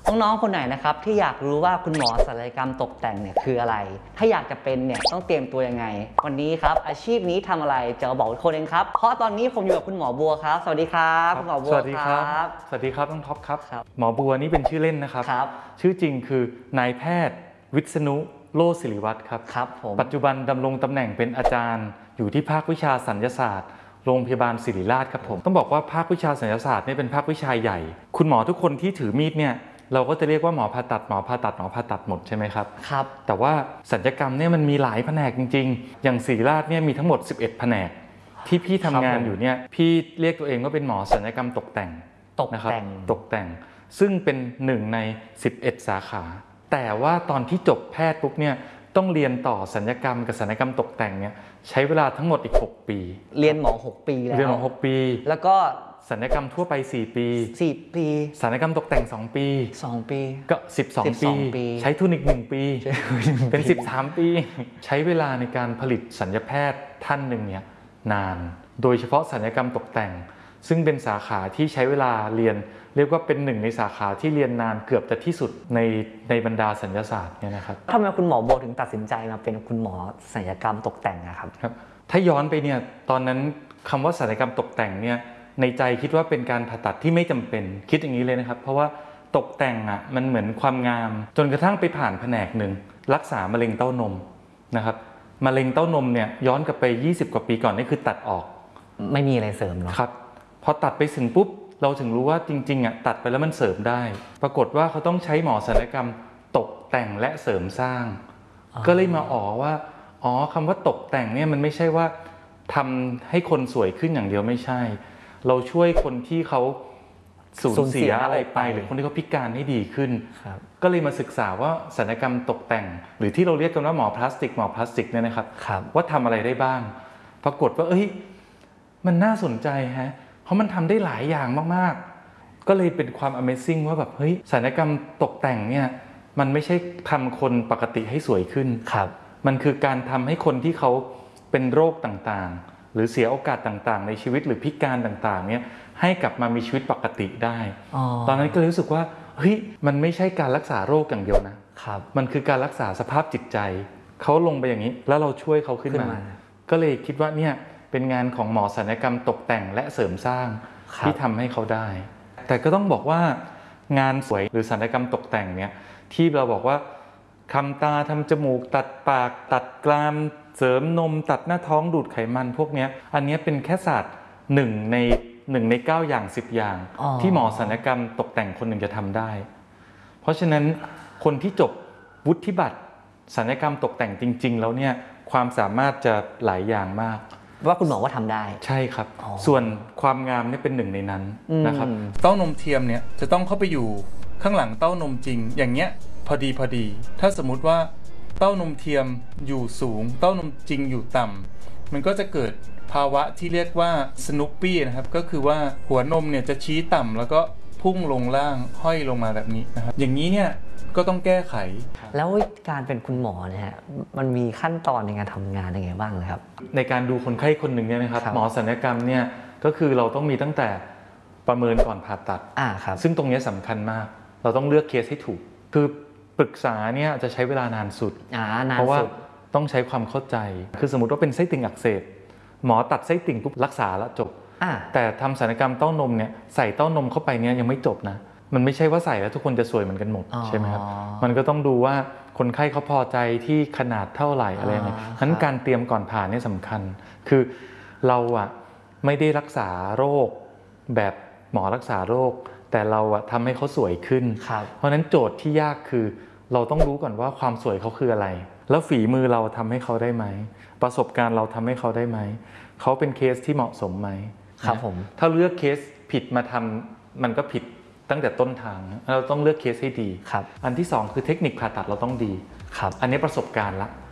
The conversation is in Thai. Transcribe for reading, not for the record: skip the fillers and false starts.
น้องๆคนไหนนะครับที่อยากรู้ว่าคุณหมอศัลยกรรมตกแต่งเนี่ยคืออะไรถ้าอยากจะเป็นเนี่ยต้องเตรียมตัวยังไงวันนี้ครับอาชีพนี้ทำอะไรจะบอกทุกคนเองครับเพราะตอนนี้ผมอยู่กับคุณหมอบัวครับสวัสดีครับคุณหมอบัวสวัสดีครับสวัสดีครับน้องท็อปครับหมอบัวนี่เป็นชื่อเล่นนะครับชื่อจริงคือนายแพทย์วิษณุโลศิริวัฒน์ครับผมปัจจุบันดำรงตำแหน่งเป็นอาจารย์อยู่ที่ภาควิชาศัลยศาสตร์โรงพยาบาลศิริราชครับผมต้องบอกว่าภาควิชาศัลยศาสตร์นี่เป็นภาควิชาใหญ่คุณหมอทุกคนที่ถือมีดเนี่ยเราก็จะเรียกว่าหมอผ่าตัดหมอผ่าตัดหมอผ่าตัดหมดใช่ไหมครับแต่ว่าศัลยกรรมเนี่ยมันมีหลายแผนกจริงๆอย่างศิริราชเนี่ยมีทั้งหมด11แผนกที่พี่ทำงานอยู่เนี่ยพี่เรียกตัวเองว่าเป็นหมอศัลยกรรมตกแต่งนะครับตกแต่งซึ่งเป็น1ใน11สาขาแต่ว่าตอนที่จบแพทย์ปุ๊บเนี่ยต้องเรียนต่อศัลยกรรมกับศัลยกรรมตกแต่งเนี่ยใช้เวลาทั้งหมดอีก6ปีเรียนหมอ6ปีแล้วเรียนหมอ6ปีแล้วก็ศัลยกรรมทั่วไป4ปีศัลยกรรมตกแต่ง2ปีก็12ปีใช้ทุนอีก1ปีเป็น13ปีใช้เวลาในการผลิตศัลยแพทย์ท่านหนึ่งเนี่ยนานโดยเฉพาะศัลยกรรมตกแต่งซึ่งเป็นสาขาที่ใช้เวลาเรียนเรียกว่าเป็น1ในสาขาที่เรียนนานเกือบจะที่สุดในบรรดาศัลยศาสตร์เนี่ยนะครับทำไมคุณหมอบัวถึงตัดสินใจมาเป็นคุณหมอศัลยกรรมตกแต่งครับถ้าย้อนไปเนี่ยตอนนั้นคำว่าศัลยกรรมตกแต่งเนี่ยในใจคิดว่าเป็นการผ่าตัดที่ไม่จำเป็นคิดอย่างนี้เลยนะครับเพราะว่าตกแต่งมันเหมือนความงามจนกระทั่งไปผ่านแผนกหนึ่งรักษามะเร็งเต้านมนะครับมะเร็งเต้านมเนี่ยย้อนกลับไป20กว่าปีก่อนนี่คือตัดออกไม่มีอะไรเสริมเนาะครับพอตัดไปถึงปุ๊บเราถึงรู้ว่าจริงๆตัดไปแล้วมันเสริมได้ปรากฏว่าเขาต้องใช้หมอศัลยกรรมตกแต่งและเสริมสร้างก็เลยมาว่าคำว่าตกแต่งเนี่ยมันไม่ใช่ว่าทำให้คนสวยขึ้นอย่างเดียวไม่ใช่เราช่วยคนที่เขาสูญเสียอะไรไปหรือคนที่เขาพิการให้ดีขึ้นก็เลยมาศึกษาว่าศัลยกรรมตกแต่งหรือที่เราเรียกกันว่าหมอพลาสติกเนี่ยนะครับว่าทำอะไรได้บ้างปรากฏว่ามันน่าสนใจฮะเพราะมันทำได้หลายอย่างมากๆก็เลยเป็นความ Amazing ว่าแบบศัลยกรรมตกแต่งเนี่ยมันไม่ใช่ทำคนปกติให้สวยขึ้นมันคือการทำให้คนที่เขาเป็นโรคต่างๆหรือเสียโอกาสต่างๆในชีวิตหรือพิการต่างๆเนี่ยให้กลับมามีชีวิตปกติได้ตอนนั้นก็รู้สึกว่ามันไม่ใช่การรักษาโรคอย่างเดียวนะมันคือการรักษาสภาพจิตใจเขาลงไปอย่างนี้แล้วเราช่วยเขาขึ้นมาก็เลยคิดว่าเนี่ยเป็นงานของหมอศัลยกรรมตกแต่งและเสริมสร้างที่ทำให้เขาได้แต่ก็ต้องบอกว่างานสวยหรือศัลยกรรมตกแต่งเนี่ยที่เราบอกว่าทำตาทำจมูกตัดปากตัดกรามเสริมนมตัดหน้าท้องดูดไขมันพวกนี้อันนี้เป็นแค่ศาสตร์1 ใน 9 อย่าง10 อย่างที่หมอศัลยกรรมตกแต่งคนหนึ่งจะทำได้เพราะฉะนั้นคนที่จบวุฒิบัตรศัลยกรรมตกแต่งจริงๆแล้วเนี่ยความสามารถจะหลายอย่างมากว่าคุณหมอว่าทำได้ใช่ครับส่วนความงามนี่เป็น1ในนั้นนะครับเต้านมเทียมเนี่ยจะต้องเข้าไปอยู่ข้างหลังเต้านมจริงอย่างเงี้ยพอดีถ้าสมมุติว่าเต้านมเทียมอยู่สูงเต้านมจริงอยู่ต่ำมันก็จะเกิดภาวะที่เรียกว่าสนุปปี้นะครับก็คือว่าหัวนมเนี่ยจะชี้ต่ำแล้วก็พุ่งลงล่างห้อยลงมาแบบนี้นะครับอย่างนี้เนี่ยก็ต้องแก้ไขแล้วการเป็นคุณหมอเนี่ยมันมีขั้นตอนในการทำงานยังไงบ้างครับในการดูคนไข้คนหนึ่งเนี่ยนะครับหมอศัลยกรรมเนี่ยก็คือเราต้องมีตั้งแต่ประเมินก่อนผ่าตัดซึ่งตรงนี้สำคัญมากเราต้องเลือกเคสให้ถูกคือปรึกษาเนี่ยจะใช้เวลานานสุดเพราะว่าต้องใช้ความเข้าใจคือสมมติว่าเป็นไส้ติ่งอักเสบหมอตัดไส้ติ่งปุ๊บรักษาแล้วจบแต่ทำศัลยกรรมเต้านมเนี่ยใส่เต้านมเข้าไปเนี่ยยังไม่จบนะมันไม่ใช่ว่าใส่แล้วทุกคนจะสวยเหมือนกันหมดใช่ไหมครับมันก็ต้องดูว่าคนไข้เขาพอใจที่ขนาดเท่าไหร่อะไรยังไงฉะนั้นการเตรียมก่อนผ่านี่สำคัญคือเราไม่ได้รักษาโรคแบบหมอรักษาโรคแต่เราทำให้เขาสวยขึ้นเพราะฉะนั้นโจทย์ที่ยากคือเราต้องรู้ก่อนว่าความสวยเขาคืออะไรแล้วฝีมือเราทำให้เขาได้ไหมประสบการณ์เราทำให้เขาได้ไหมเขาเป็นเคสที่เหมาะสมไหมครับผมถ้าเลือกเคสผิดมาทำมันก็ผิดตั้งแต่ต้นทางเราต้องเลือกเคสให้ดีอันที่2คือเทคนิคผ่าตัดเราต้องดีอันนี้ประสบการณ์ละ